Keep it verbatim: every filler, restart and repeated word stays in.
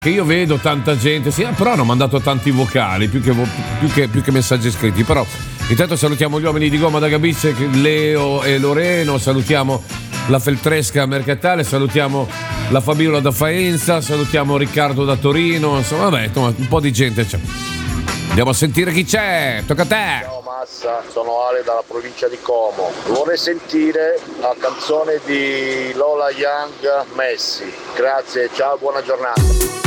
che io vedo tanta gente, sì, però hanno mandato tanti vocali, più che, vo- più che, più che messaggi scritti. Però intanto salutiamo gli uomini di gomma da Gabice, Leo e Loreno, salutiamo la Feltresca Mercatale, salutiamo la Fabiola da Faenza, salutiamo Riccardo da Torino, insomma, vabbè, insomma, un po' di gente c'è. Andiamo a sentire chi c'è, tocca a te. Ciao Massa, sono Ale dalla provincia di Como. Vorrei sentire la canzone di Lola Young, Messi. Grazie, ciao, buona giornata.